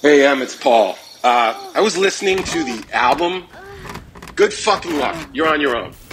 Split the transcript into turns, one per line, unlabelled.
Hey, it's Paul. I was listening to the album. Good fucking luck. You're on your own.